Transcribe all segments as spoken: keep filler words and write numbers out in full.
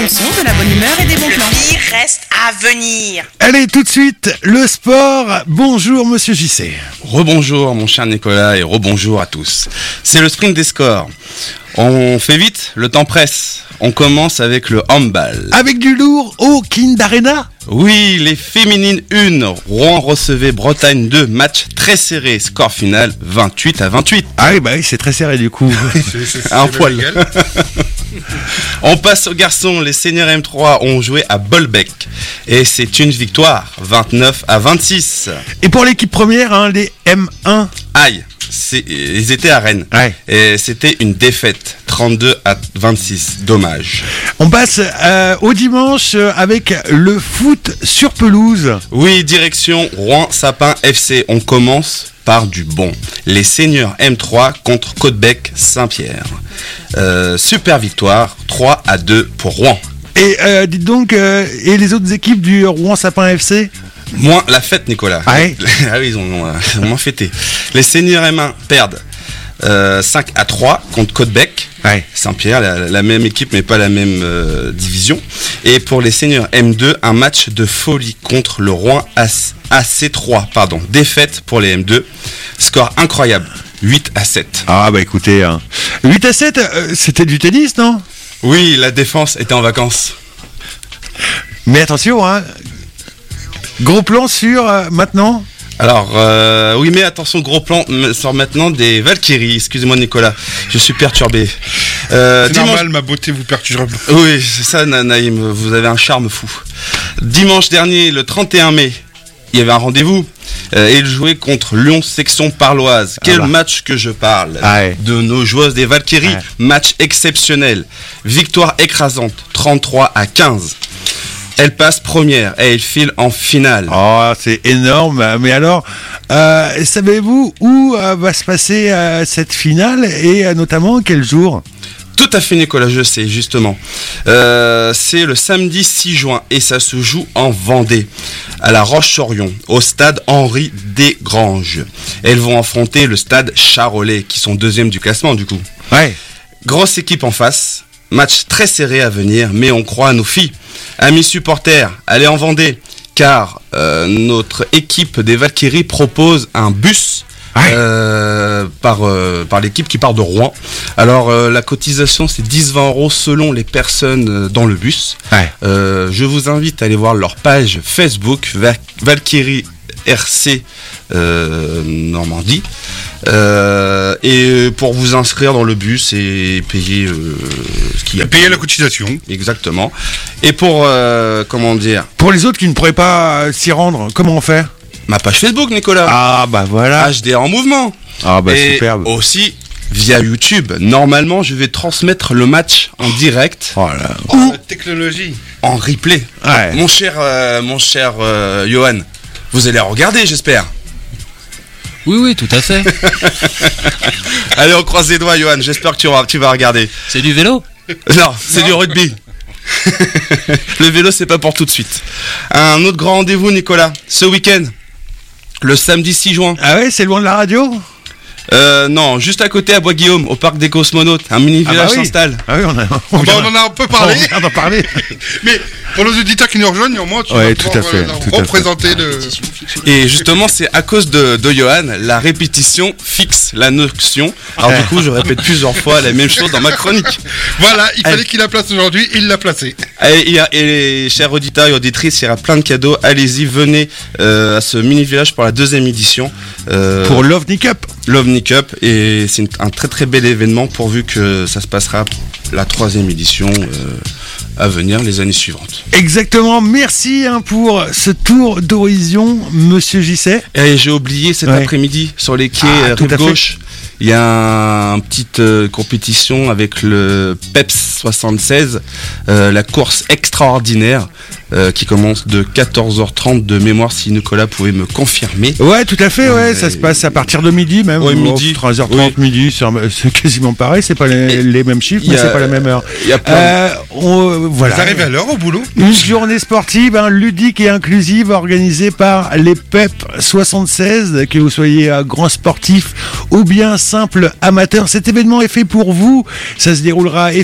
son, de la bonne humeur et des bons plans. Le pire reste à venir. Allez, tout de suite, le sport. Bonjour, monsieur J C. Rebonjour, mon cher Nicolas, et rebonjour à tous. C'est le sprint des scores. On fait vite, le temps presse. On commence avec le handball. Avec du lourd au Kind Arena. Oui, les féminines un, Rouen recevait Bretagne deux, match très serré, score final vingt-huit à vingt-huit. Ah oui, bah oui, c'est très serré du coup. c'est, c'est, c'est Un poil. On passe aux garçons, les seniors M trois ont joué à Bolbec. Et c'est une victoire, vingt-neuf à vingt-six. Et pour l'équipe première, hein, les M un. Aïe, c'est, ils étaient à Rennes. Ouais. Et c'était une défaite, trente-deux à vingt-six, dommage. On passe euh, au dimanche avec le foot sur pelouse. Oui, direction Rouen-Sapin F C. On commence par du bon. Les seniors M trois contre Côte-Bec-Saint-Pierre. Euh, super victoire, trois à deux pour Rouen. Et euh, dites donc, euh, et les autres équipes du Rouen-Sapin F C ? Moins la fête, Nicolas. Ah oui, ah oui, ils ont, euh, ils ont moins fêté. Les seniors M un perdent euh, cinq à trois contre Côte-Bec. Ouais. Saint-Pierre, la, la même équipe mais pas la même euh, division. Et pour les seniors M deux, un match de folie contre le Rouen A C trois, pardon, défaite pour les M deux. Score incroyable, huit à sept. Ah bah écoutez, hein. huit à sept, euh, c'était du tennis, non ? Oui, la défense était en vacances. Mais attention, hein. Gros plan sur euh, maintenant. Alors, euh, oui, mais attention, gros plan sort maintenant des Valkyries. Excusez-moi, Nicolas, je suis perturbé. Euh, c'est dimanche... normal, ma beauté vous perturbe. Oui, c'est ça, Naïm, vous avez un charme fou. Dimanche dernier, le trente et un mai, il y avait un rendez-vous. Euh, et il jouait contre Lyon, section parloise. Quel ah bah. match que je parle ah ouais. de nos joueuses des Valkyries. Ouais. Match exceptionnel. Victoire écrasante, trente-trois à quinze. Elle passe première et elle file en finale. Oh, c'est énorme. Mais alors, euh, savez-vous où euh, va se passer euh, cette finale et euh, notamment quel jour ? Tout à fait, Nicolas, je sais, justement. Euh, c'est le samedi six juin et ça se joue en Vendée, à la Roche-sur-Yon, au stade Henri Desgranges. Elles vont affronter le stade Charolais, qui sont deuxième du classement, du coup. Ouais. Grosse équipe en face. Match très serré à venir, mais on croit à nos filles. Amis supporters, allez en Vendée, car euh, notre équipe des Valkyries propose un bus ouais. euh, par, euh, par l'équipe qui part de Rouen. Alors, euh, la cotisation, c'est dix à vingt euros selon les personnes dans le bus. Ouais. Euh, je vous invite à aller voir leur page Facebook, Valkyrie R C euh, Normandie. Euh, et pour vous inscrire dans le bus et payer euh, ce qu'il y a. Payer la cotisation. Exactement. Et pour euh, comment dire. Pour les autres qui ne pourraient pas euh, s'y rendre, comment on fait ? Ma page Facebook, Nicolas. Ah bah voilà. H D R en mouvement. Ah bah et superbe. Aussi via YouTube. Normalement, je vais transmettre le match en direct. Oh là. Oh, ou la technologie. En replay. Ouais. Mon cher, euh, mon cher euh, Johan, vous allez regarder, j'espère. Oui, oui, tout à fait. Allez, on croise les doigts, Johan. J'espère que tu vas, tu vas regarder. C'est du vélo ? Non, c'est non. du rugby. Le vélo, c'est pas pour tout de suite. Un autre grand rendez-vous, Nicolas, ce week-end, le samedi six juin. Ah ouais, c'est loin de la radio ? Euh, non, juste à côté à Bois-Guillaume, au parc des Cosmonautes, un mini-village ah bah oui. s'installe. Ah oui, on, a, on, on, on en a un peu parlé. On vient d'en parler. Mais pour nos auditeurs qui nous rejoignent, néanmoins, tu ouais, vas tout pouvoir à fait, euh, tout représenter à fait. le... Et justement, c'est à cause de, de Johan, la répétition fixe la notion. Alors du coup, je répète plusieurs fois la même chose dans ma chronique. Voilà, il fallait qu'il la place aujourd'hui, il l'a placée. Et, et, et les chers auditeurs et auditrices, il y aura plein de cadeaux. Allez-y, venez euh, à ce mini-village pour la deuxième édition. Euh, pour l'OVNI Cup. L'OVNI Cup, et c'est une, un très très bel événement pourvu que ça se passera la troisième édition euh, à venir les années suivantes. Exactement, merci hein, pour ce tour d'horizon, monsieur J C. Et j'ai oublié cet ouais. après-midi sur les quais ah, rive gauche. Il y a une un petite euh, compétition avec le Peps soixante-seize, euh, la course extraordinaire euh, qui commence de quatorze heures trente de mémoire, si Nicolas pouvait me confirmer. Ouais, tout à fait, ouais, euh, ça se passe à partir de midi même. Ouais, midi. treize heures trente, oui. Midi, c'est, c'est quasiment pareil, c'est pas les, les mêmes chiffres, mais a, c'est pas la même heure. Y a plein euh, on, voilà. Vous arrivez à l'heure au boulot ? Une journée sportive, hein, ludique et inclusive organisée par les P E P soixante-seize, que vous soyez euh, grand sportif ou bien simple amateur. Cet événement est fait pour vous. Ça se déroulera effectivement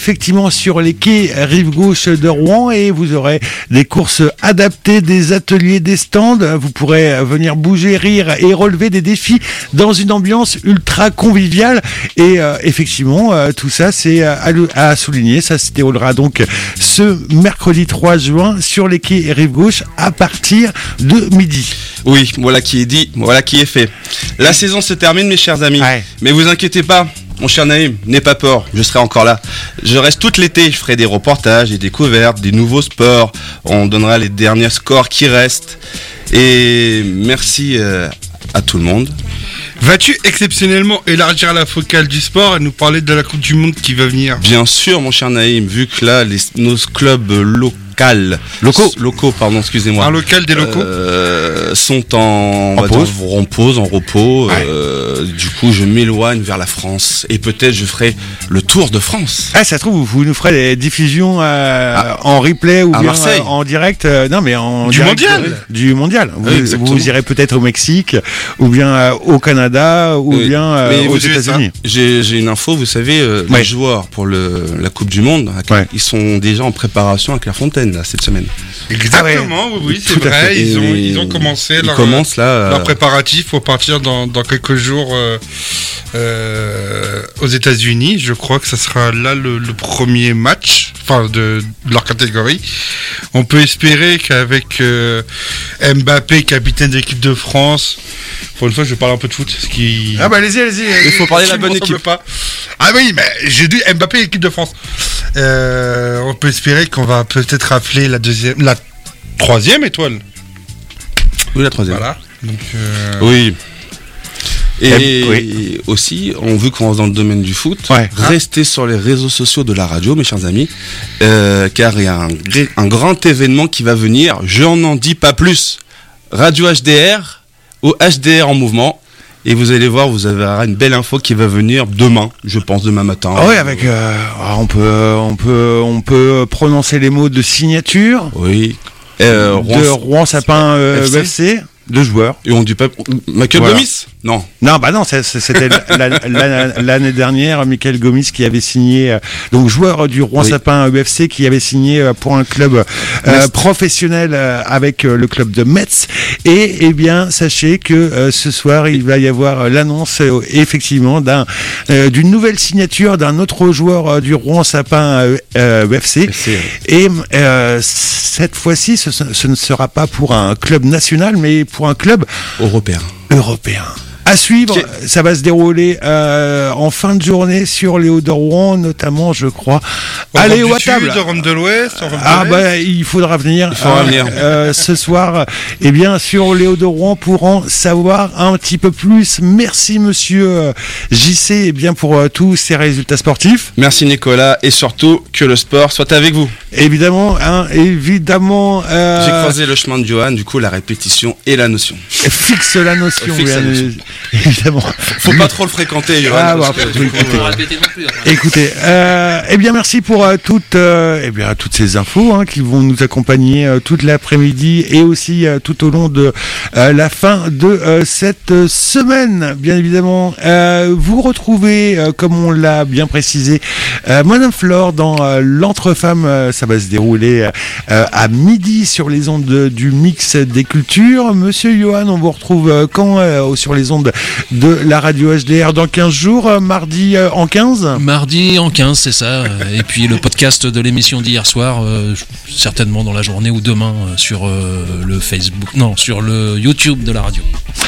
notamment sur les quais rive gauche de Rouen, et vous aurez des courses adaptées, des ateliers, des stands. Vous pourrez venir bouger, rire et relever des défis dans une ambiance ultra conviviale. Et euh, effectivement, euh, tout ça, c'est à, à souligner. Ça se déroulera donc ce mercredi trois juin sur les quais rive gauche à partir de midi. Oui, voilà qui est dit, voilà qui est fait. La saison se termine, mes chers amis. Ouais. Mais vous inquiétez pas, mon cher Naïm, n'aie pas peur, je serai encore là. Je reste tout l'été, je ferai des reportages, des découvertes, des nouveaux sports. On donnera les derniers scores qui restent. Et merci euh, à tout le monde. Vas-tu exceptionnellement élargir la focale du sport et nous parler de la Coupe du Monde qui va venir ? Bien sûr, mon cher Naïm, vu que là, les, nos clubs locaux, locaux, locaux, pardon, excusez-moi. Un local des locaux euh, sont en, en pause, dire, en pause, en repos. Ouais. Euh, du coup, je m'éloigne vers la France et peut-être je ferai le tour de France. Ah, ça se trouve, vous nous ferez des diffusions euh, ah, en replay ou bien euh, en direct. Euh, non, mais en du direct, mondial. Euh, du mondial. Vous, oui, vous irez peut-être au Mexique ou bien euh, au Canada ou oui. bien euh, aux États-Unis. J'ai, j'ai une info, vous savez, euh, ouais. les joueurs pour le, la Coupe du Monde, ouais. ils sont déjà en préparation à Clairefontaine là cette semaine. Exactement, ah ouais. oui, oui, c'est vrai. Ils ont, ils ont commencé ils leur, commencent, là, leur préparatif pour partir dans, dans quelques jours euh, euh, aux États-Unis. Je crois que ça sera là le, le premier match, enfin de, de leur catégorie. On peut espérer qu'avec euh, Mbappé, capitaine de l'équipe de France, pour une fois, je vais parler un peu de foot. Ce qui... Ah bah allez-y, allez-y. Il faut parler de la bonne équipe. Pas. Ah oui, mais j'ai dit Mbappé, équipe de France. Euh, on peut espérer qu'on va peut-être rappeler la deuxième, la troisième étoile. Oui, la troisième. Voilà. Donc, euh... Oui. Et M- oui. aussi, on veut qu'on reste dans le domaine du foot. Ouais. Restez sur les réseaux sociaux de la radio, mes chers amis, euh, car il y a un, un grand événement qui va venir. Je n'en dis pas plus. Radio H D R au H D R en mouvement. Et vous allez voir, vous avez une belle info qui va venir demain, je pense demain matin. Ah oui, avec euh, on peut on peut on peut prononcer les mots de signature. Oui. Euh, de Rouen Sapin euh, F C. Deux joueurs. Et on dit pas Michael voilà. Gomis ? Non. Non, bah non, c'était la, la, l'année dernière, Michael Gomis qui avait signé, donc joueur du Rouen oui. Sapin U F C qui avait signé pour un club euh, professionnel avec le club de Metz. Et eh bien, sachez que euh, ce soir, il va y avoir l'annonce euh, effectivement d'un euh, d'une nouvelle signature d'un autre joueur euh, du Rouen Sapin euh, U F C. C'est... Et euh, cette fois-ci, ce, ce ne sera pas pour un club national, mais pour un club européen. Européen. À suivre, Qui... ça va se dérouler euh, en fin de journée sur les Hauts-de-Rouen, notamment, je crois. Au Allez, au à table. Sud, au Rhum de l'Ouest. Au Rhum de ah l'Est. bah il faudra venir. Il faudra euh, venir. Euh, ce soir, eh bien sur les Hauts-de-Rouen pour en savoir un petit peu plus. Merci Monsieur J C, eh bien pour euh, tous ces résultats sportifs. Merci Nicolas et surtout que le sport soit avec vous. Évidemment, hein, évidemment. Euh... J'ai croisé le chemin de Johan, du coup la répétition et la notion. Fixe la notion. Fixe la notion. Évidemment. Faut pas trop le fréquenter, Johan. Ah, bah, que, écoutez, écoutez euh, eh bien merci pour euh, toutes, euh, eh bien toutes ces infos hein, qui vont nous accompagner euh, toute l'après-midi et aussi euh, tout au long de euh, la fin de euh, cette semaine. Bien évidemment, euh, vous retrouvez, euh, comme on l'a bien précisé, euh, Madame Flore dans euh, l'Entre-Femmes. Euh, ça va se dérouler euh, à midi sur les ondes de, du mix des cultures. Monsieur Johan, on vous retrouve euh, quand euh, sur les ondes de la radio H D R dans quinze jours, euh, mardi euh, en quinze Mardi en quinze, c'est ça. Et puis le podcast de l'émission d'hier soir, euh, certainement dans la journée ou demain euh, sur euh, le Facebook, non, sur le YouTube de la radio.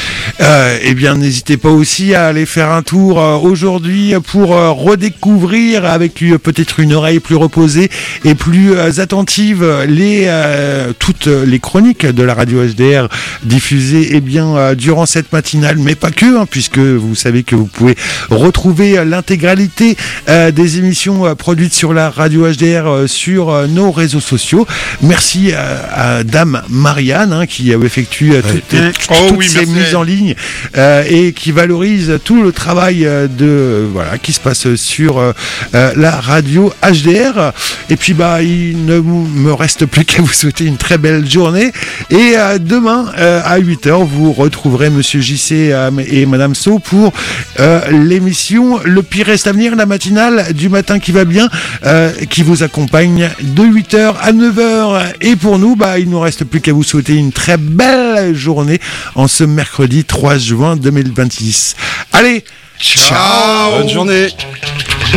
Euh, eh bien, n'hésitez pas aussi à aller faire un tour euh, aujourd'hui pour euh, redécouvrir avec euh, peut-être une oreille plus reposée et plus euh, attentive les euh, toutes les chroniques de la radio H D R diffusées eh bien euh, durant cette matinale, mais pas que, hein, puisque vous savez que vous pouvez retrouver l'intégralité euh, des émissions euh, produites sur la radio H D R euh, sur euh, nos réseaux sociaux. Merci euh, à Dame Marianne hein, qui effectue euh, toutes, ouais. toutes oh, oui, ces merci. mises en ligne. souligne euh, et qui valorise tout le travail euh, de voilà qui se passe sur euh, euh, la radio H D R. Et puis bah il ne me reste plus qu'à vous souhaiter une très belle journée. Et euh, demain euh, à huit heures, vous retrouverez Monsieur J C euh, et Madame So pour euh, l'émission Le Pire reste à venir, la matinale du matin qui va bien, euh, qui vous accompagne de huit heures à neuf heures. Et pour nous, bah il nous reste plus qu'à vous souhaiter une très belle journée en ce mercredi trois juin deux mille vingt-six. Allez, ciao, bonne journée.